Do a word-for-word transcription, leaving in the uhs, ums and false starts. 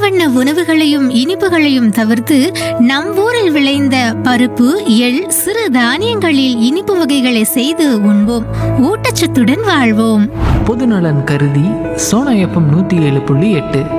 வண்ண உணவுகளையும் இனிப்புகளையும் தவிர்த்து நம் ஊரில் விளைந்த பருப்பு, எள், சிறு தானியங்களில் இனிப்பு வகைகளை செய்து உண்போம். ஊட்டச்சத்துடன் வாழ்வோம். பொதுநலன் கருதி சோனா எஃப்எம் நூத்தி ஏழு புள்ளி எட்டு